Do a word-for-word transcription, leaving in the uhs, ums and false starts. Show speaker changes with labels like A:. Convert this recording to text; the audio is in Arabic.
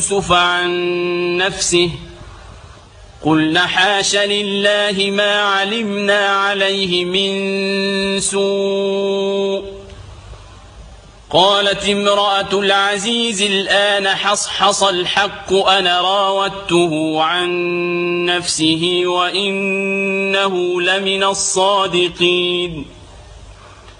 A: يوسف عن نفسه قلنا حاش لله ما علمنا عليه من سوء قالت امرأة العزيز الآن حصحص الحق أنا راودته عن نفسه وإنه لمن الصادقين